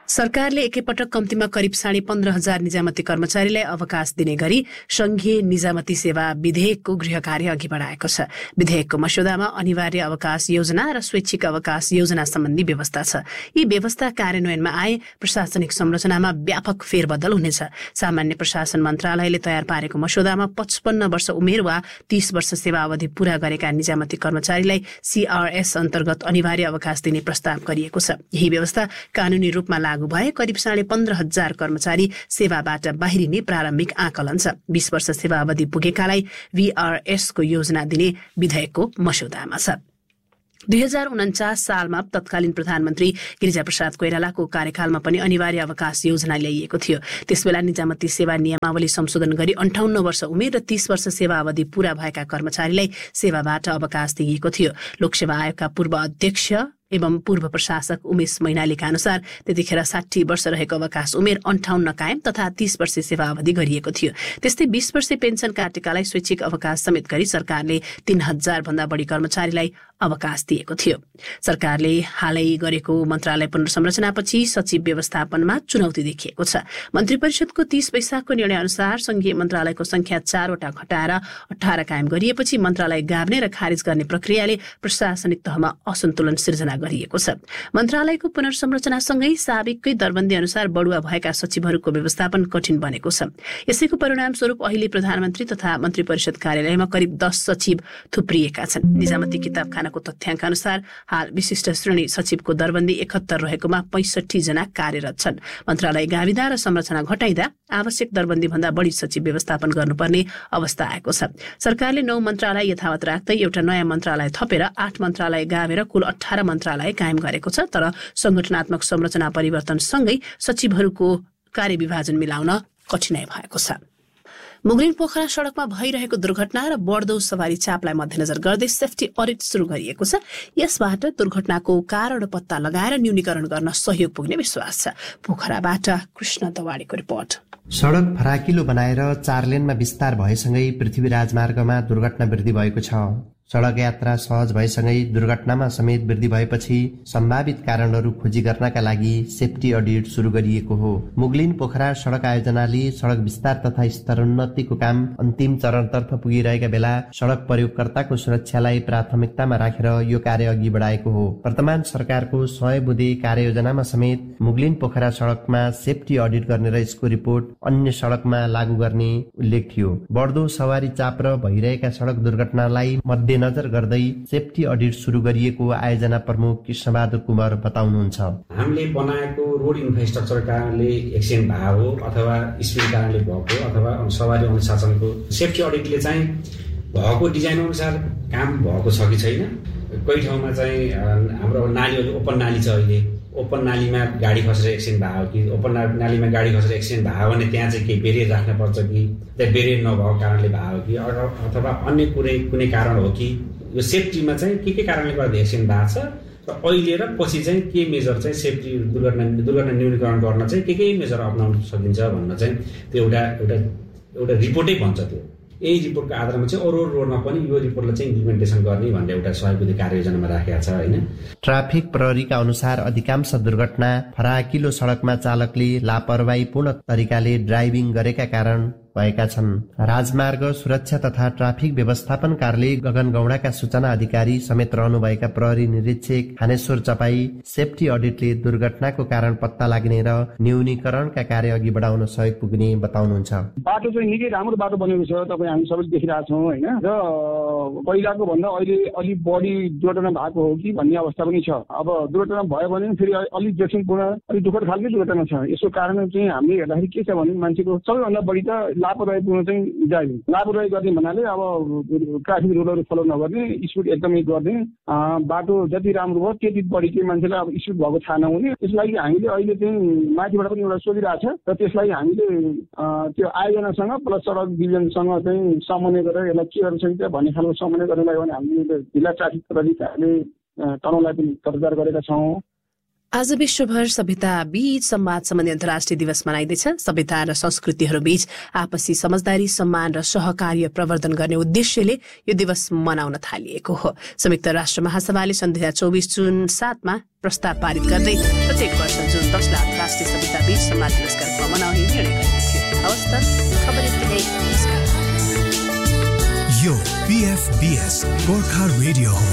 सरकारले एकैपटक कम्तीमा करिब 15,500 निजामती कर्मचारीलाई अवकाश दिने गरी संघीय निजामती सेवा विधेयकको गृह कार्य अघि बढाएको छ। विधेयकको मस्यौदामा अनिवार्य अवकाश योजना र स्वैच्छिक अवकाश योजना सम्बन्धी व्यवस्था छ। यी व्यवस्था कार्यान्वयनमा आए प्रशासनिक संरचनामा व्यापक फेरबदल हुनेछ। सामान्य प्रशासन मन्त्रालयले तयार पारेको मस्यौदामा 55 वर्ष उमेर वा 30 वर्ष सेवा अवधि पूरा गरेका निजामती कर्मचारीलाई CRS अन्तर्गत अनिवार्य अवकाश दिने प्रस्ताव गरिएको छ। यही व्यवस्था कानूनी रूपमा लागू भए करिब 15,500 कर्मचारी सेवाबाट बाहिरिने प्रारम्भिक आकलन छ। 20 वर्ष सेवा अवधि पुगेकालाई VRS को योजना दिने विधेयकको मस्यौदामा छ। 2049 सालमा तत्कालीन प्रधानमन्त्री गिरिजाप्रसाद कोइरालाको कार्यकालमा पनि अनिवार्य अवकाश योजना ल्याइएको थियो। त्यसबेला निजामती सेवा नियमावली संशोधन गरी 58 वर्ष उमेर र 30 वर्ष सेवा अवधि पूरा भएका कर्मचारीलाई सेवाबाट अवकाश दिइएको थियो। लोकसेवा आयोगका पूर्व अध्यक्ष एवं पूर्व प्रशासक उमेश मैनालीका अनुसार त्यतिखेर 60 वर्ष रहेको अवकाश उमेर 58 कायम तथा 30 वर्ष सेवा अवधि गरिएको थियो। त्यस्तै 20 वर्ष पेन्सन काटेकालाई स्वैच्छिक अवकाश समेत गरी सरकारले 3000 भन्दा बढी कर्मचारीलाई अवकाश दिएको थियो। सरकारले हालै गरेको मन्त्रालय पुनर्संरचनापछि सचिव व्यवस्थापनमा चुनौती देखिएको छ। मन्त्री परिषदको 30 वैशाखको निर्णय अनुसार संघीय मन्त्रालयको संख्या 4 वटा घटाएर 18 कायम गरिएपछि मन्त्रालय गाभ्ने र खारिज गर्ने प्रक्रियाले प्रशासनिक तहमा असन्तुलन सिर्जना गरिएको छ। मन्त्रालयको पुनर्संरचनासँगै साबिककै दरबन्दी अनुसार बढुवा भएका सचिवहरूको व्यवस्थापन कठिन बनेको छ। यसैको परिणामस्वरूप अहिले प्रधानमन्त्री तथा मन्त्री परिषद कार्यालयमा करिब 10 सचिव थुप्रिएका छन्। निजामती किताबखानाको तथ्याङ्क अनुसार हाल विशिष्ट श्रेणी सचिवको दरबन्दी 71 रहेकोमा 65 जना कार्यरत छन्। मन्त्रालय गाविदा र संरचना घटाइदा आवश्यक दरबन्दी भन्दा बढी सचिव व्यवस्थापन गर्नुपर्ने अवस्था आएको छ। सरकारले 9 मन्त्रालय यथावत राख्दै एउटा नयाँ मन्त्रालय थपेर 8 मन्त्रालय गावेर कुल 18 मन्त्रालय कायम गरेको छ। तर संगठनात्मक संरचना परिवर्तनसँगै सचिवहरूको कार्यविभाजन मिलाउन कठिनाइ भएको छ। मुगलिन पोखरा सड़कमा भइरहेको दुर्घटना र बढ्दो सवारी चापलाई मध्यनजर गर्दै सेफ्टी अडिट शुरू गरिएको छ। यसबाट दुर्घटनाको कारण पत्ता लगाएर न्यूनीकरण गर्न सहयोग पुग्ने विश्वास छ। पोखराबाट कृष्ण दवाडीको रिपोर्ट। सड़क फराकिलो बनाएर 4 लेनमा विस्तार भएसँगै पृथ्वी राजमार्गमा दुर्घटना वृद्धि भएको छ। सड़क यात्रा सहज भएसँगै दुर्घटनामा समेत वृद्धि भएपछि सम्भावित कारणहरू खोजी गर्नका लागि सेफ्टी अडिट शुरू गरिएको हो। मुगलिन पोखरा सड़क आयोजनाले सड़क विस्तार तथा स्तरोन्नतिको काम अन्तिम चरणतर्फ पुगिरहेका बेला सड़क प्रयोगकर्ताको सुरक्षालाई प्राथमिकतामा राखेर यो कार्य अघि बढाएको हो। वर्तमान सरकारको 100 बुँदे कार्ययोजनामा समेत मुगलिन पोखरा सड़कमा सेफ्टी अडिट गर्ने र यसको रिपोर्ट अन्य सड़कमा लागू गर्ने उल्लेख थियो। बढ्दो सवारी चाप र भइरहेका सड़क दुर्घटनालाई नजर गर्दै सेफ्टी अडिट शुरू गरिएको आयोजना प्रमुख कृष्णबहादुर कुमार बताउनुहुन्छ। हामीले बनाएको रोड इन्फ्रास्ट्रक्चर कारणले एक्सिडेन्ट भएको हो अथवा स्पिड कारणले भएको अथवा सवारी अनुशासनको सेफ्टी अडिटले चाहिँ भएको डिजाइन अनुसार काम भएको छ कि छैन। कोही ठाउँमा चाहिँ हाम्रो नालीहरू ओपन नाली छ, अहिले ओपन नालीमा गाडी खसेर एक्सिडेन्ट भएको कि ओपन नालीमा गाडी खसेर एक्सिडेन्ट भयो भने त्यहाँ चाहिँ केही बेरियर राख्नुपर्छ कि त्यहाँ बेरियर नभएको कारणले भएको कि अथवा अन्य कुनै कारण हो कि यो सेफ्टीमा चाहिँ के कारणले गर्दा एक्सिडेन्ट भएको छ र अहिले र पछि चाहिँ के मेजर चाहिँ सेफ्टी दुर्घटना न्यूनीकरण गर्न चाहिँ के मेजर अप्नाउन सकिन्छ भन्न चाहिँ त्यो एउटा रिपोर्टै भन्छ। त्यो यही रिपोर्टको आधारमा चाहिँ अरू रोडमा पनि यो रिपोर्टलाई चाहिँ इम्प्लिमेन्टेसन गर्ने भन्ने एउटा सहयोगी कार्ययोजनामा राखेको छ हैन। ट्राफिक प्रहरीका अनुसार अधिकांश दुर्घटना फराकिलो सड़कमा चालकले लापरवाहीपूर्ण तरिकाले ड्राइभिङ गरेका कारण भएका छन्। राजमार्ग सुरक्षा तथा ट्राफिक व्यवस्थापन कार्यालय गगन गौडाका सूचना अधिकारी समेत रहनुभएका प्रहरी निरीक्षक थानेश्वर चपाई सेफ्टी अडिटले दुर्घटनाको कारण पत्ता लाग्ने र न्यूनीकरणका कार्य अघि बढाउन सहयोग पुग्ने बताउनुहुन्छ। बाटो चाहिँ निकै राम्रो बाटो बनेको छ, तपाईँ हामी सबैले देखिरहेको छौँ होइन। र पहिलाको भन्दा अहिले अलिक बढी दुर्घटना भएको हो कि भन्ने अवस्था पनि छ। अब दुर्घटना भयो भने फेरि अलिक जोखिमपूर्ण अलिक दुःखद खालकै दुर्घटना छ। यसको कारण चाहिँ हामीले हेर्दाखेरि के छ भने मान्छेको सबैभन्दा बढी त लापरवाहीपूर्ण चाहिँ ड्राइभिङ। लापरवाही गर्ने भन्नाले अब ट्राफिक रुलहरू फलो नगर्ने, स्पिड एकदमै गर्ने, बाटो जति राम्रो भयो त्यति बढी चाहिँ मान्छेलाई अब स्पिड भएको थाहा नहुने। त्यसलाई हामीले अहिले चाहिँ माथिबाट पनि एउटा सोधिरहेको छ र त्यसलाई हामीले त्यो आयोजनासँग प्लस सडक डिभिजनसँग चाहिँ समन्वय गरेर यसलाई के गर्नु सकिन्छ भन्ने खालको समन्वय गर्नलाई भने हामीले जिल्ला ट्राफिक प्रहरीले तनहुँलाई पनि तर्जर गरेका छौँ। आज विश्वभर सभ्यता बीच संवाद सम्बन्धी अन्तर्राष्ट्रिय दिवस मनाइँदैछ। सभ्यता र संस्कृतिहरू बीच आपसी समझदारी, सम्मान र सहकार्य प्रवर्धन गर्ने उद्देश्यले यो दिवस मनाउन थालिएको हो। संयुक्त राष्ट्र महासभाले सन् 2024 जुन 7 मा प्रस्ताव पारित गर्दै प्रत्येक वर्ष जुन 10 ला अन्तर्राष्ट्रिय सभ्यता बीच संवाद दिवसका रूपमा मनाउने निर्णय गरेको थियो। हवस् त, खबर यति नै। नमस्कार। यो PFBS गोर्खा रेडियो हो।